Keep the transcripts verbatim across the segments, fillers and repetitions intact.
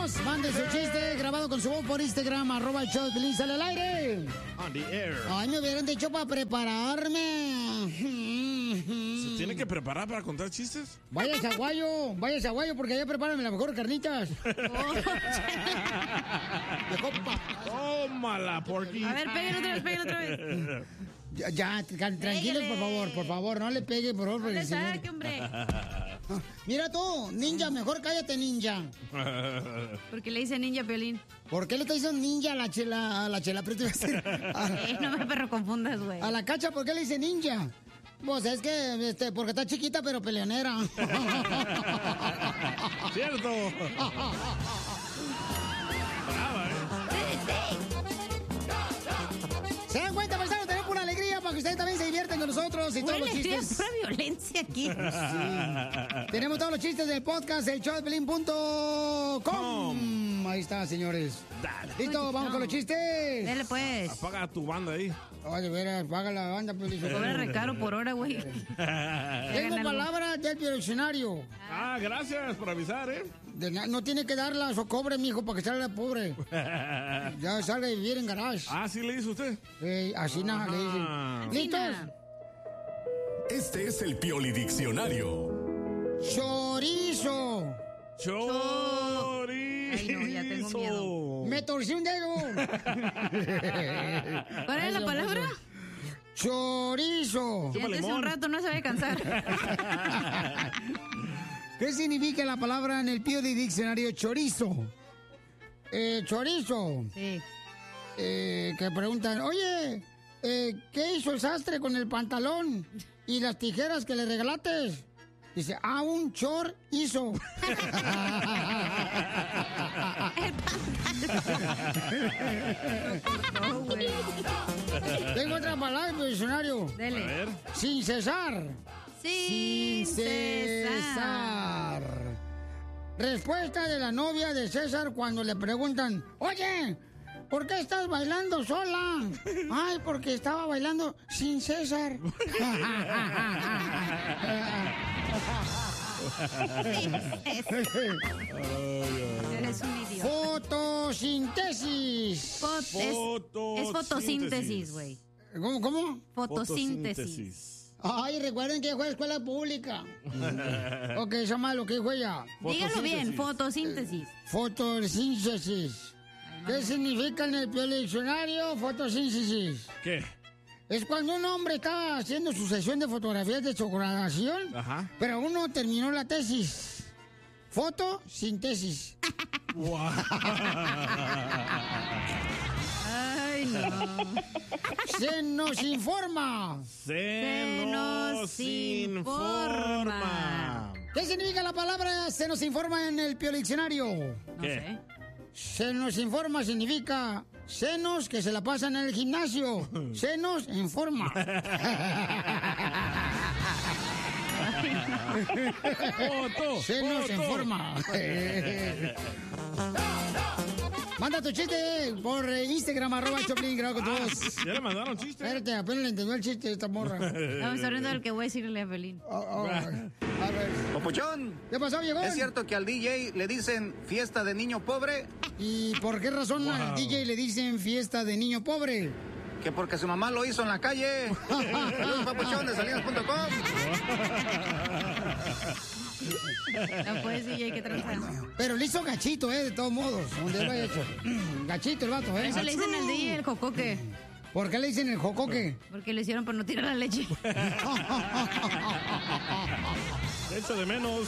paisanos. Mande su chiste grabado con su voz por Instagram, arroba el show de Piolín, sale al aire. On the air. Ay, me hubieran dicho para prepararme. ¿Se tiene que preparar para contar chistes? Váyase a Guayo, váyase a Guayo, porque allá prepárame las mejores carnitas. Tómala, Porky. A ver, pégale otra vez, pégale otra vez. Ya, ya, tra- tranquilos, por favor, por favor, no le pegue, por favor. No porque le si no- saque, hombre. Mira tú, ninja, mejor cállate, ninja. Porque le dice ninja Piolín. ¿Por qué le está diciendo ninja a la chela, a la chela? Pero te iba a decir, Eh, no me perro confundas, güey. a la cacha, ¿por qué le dice ninja? Pues es que, este, porque está chiquita pero peleonera. Cierto. Brava, ¿eh? ¿Se dan cuenta, paisanos? Tenemos una alegría para que ustedes también se diviertan con nosotros y Pura todos los alegría, chistes. pura violencia aquí. Sí. Tenemos todos los chistes del podcast, el show de Pelín punto com. Ahí está, señores. Dale. Listo, vamos con los chistes. Dale, pues. Apaga tu banda ahí. Ay, de veras, paga la banda, Pelín. Cobra recaro por hora, güey. Tengo palabras del diccionario. Ah, gracias por avisar, ¿eh? De na- no tiene que darlas o cobre, mijo, para que salga pobre. Ya sale de vivir en garage. Ah, ¿sí le hizo usted? Eh, así nada, le Ah. dicen. ¿Listos? Este es el Pioli Diccionario. Chorizo. Chorizo. Ay, no, ya tengo miedo. Me torcí un dedo. ¿Cuál era la palabra? Chorizo. Ya hace un rato no se va a cansar. ¿Qué significa la palabra en el Pío de Diccionario chorizo? Eh, chorizo. Sí. Eh, que preguntan, oye, eh, ¿qué hizo el sastre con el pantalón y las tijeras que le regalaste? Dice, ah, un chor hizo. No, güey. Tengo otra palabra en el diccionario. Dele. A ver. Sin cesar. Sin César. Respuesta de la novia de César cuando le preguntan, oye, ¿por qué estás bailando sola? Ay, porque estaba bailando sin César. Eres un idiota. Fotosíntesis. Fot- es, es fotosíntesis, güey. ¿Cómo, cómo? Fotosíntesis. Ay, recuerden que fue a escuela pública. Ok, eso es malo, ¿qué fue ya? Dígalo bien, fotosíntesis. Fotosíntesis. ¿Qué significa en el diccionario fotosíntesis? ¿Qué? Es cuando un hombre está haciendo su sesión de fotografías de su graduación, Ajá. pero aún no terminó la tesis. Fotosíntesis. Ay, no. Se nos informa. Se nos informa. ¿Qué significa la palabra se nos informa en el Pío Diccionario? No ¿Qué? sé. Se nos informa significa senos que se la pasan en el gimnasio. Senos en forma. Foto. Senos en foto. forma. Manda tu chiste por Instagram, arroba Choplin, grabo con todos. Ya le mandaron chiste. Espérate, apenas le entendió el chiste de esta morra. Estamos hablando del que voy a decirle a Pelín. Oh, oh, a ver. Papuchón, ¿Qué pasó, viejo? ¿es cierto que al D J le dicen fiesta de niño pobre? ¿Y por qué razón al Wow. D J le dicen fiesta de niño pobre? Que porque su mamá lo hizo en la calle. Saludos, Papuchón, de salinas punto com. No puedes decir, hay que transar. Pero le hizo gachito, ¿eh? De todos modos, donde lo haya hecho. Gachito el vato, ¿eh? Eso le dicen al D J el jocoque. ¿Por qué le dicen el jocoque? Porque lo hicieron por no tirar la leche. Echo de menos.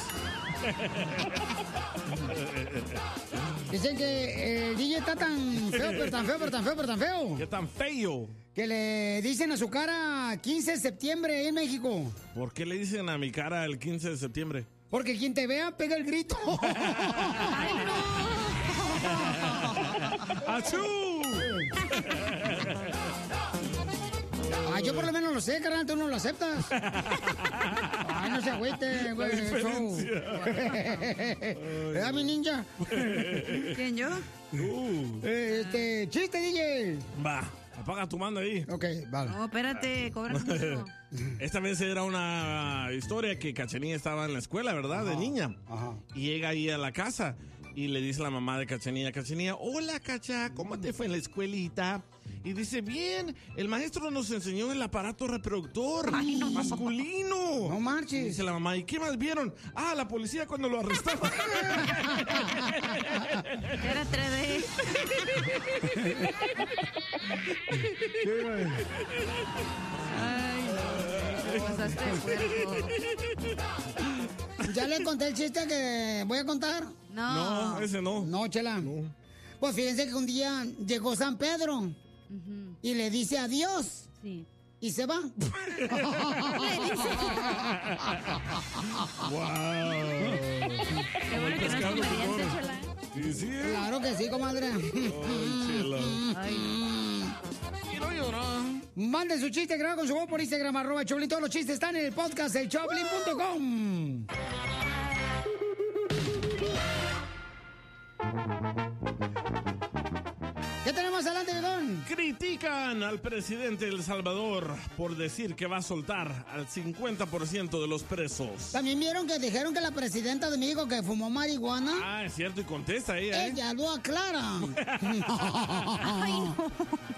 Dicen que el D J está tan feo, pero tan feo, pero tan feo, pero tan feo. ¿Qué tan feo? Que le dicen a su cara quince de septiembre en México. ¿Por qué le dicen a mi cara el quince de septiembre? Porque quien te vea pega el grito. ¡Ay, no! ¡Achú! Ah, yo por lo menos lo sé, carnal, tú no lo aceptas. Ay, no se agüite, güey. La diferencia. ¿Verdad, mi ninja? ¿Quién, yo? Uh, Eh, este, chiste, D J. va, apaga tu mando ahí. Ok, vale. No, espérate, cobran mucho. Esta vez era una historia que Cachanilla estaba en la escuela, ¿verdad? De niña. Ajá. Y llega ahí a la casa Y le dice la mamá de Cachanilla, Cachanilla, hola Cacha, ¿cómo te fue en la escuelita? Y dice, bien, el maestro nos enseñó el aparato reproductor masculino. No marches. Y dice la mamá, ¿y qué más vieron? Ah, la policía cuando lo arrestaron. Era tres D. Ay, no, te pasaste de puerco. ¿Ya le conté el chiste que voy a contar? No. No, ese no. No, Chela. No. Pues fíjense que un día llegó San Pedro Ujú. y le dice adiós Sí. y se va. Le dice. Wow. Qué bueno que no es comediante, Chela. Sí, sí. ¿eh? Claro que sí, comadre. Ay, Chela. Ay, Quiero llorar. Mande su chiste grabado con su voz por Instagram, arroba el Choplin. Todos los chistes están en el podcast de choplin punto com. ¿Qué tenemos adelante, Bigón? Critican al presidente de El Salvador por decir que va a soltar al cincuenta por ciento de los presos. También vieron que dijeron que la presidenta de México que fumó marihuana. Ah, es cierto, y contesta ella, ¿eh? Ella lo aclara. ay, no.